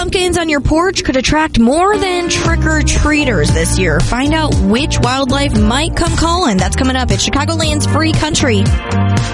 pumpkins on your porch could attract more than trick-or-treaters this year. Find out which wildlife might come calling. That's coming up at Chicagoland's Free Country.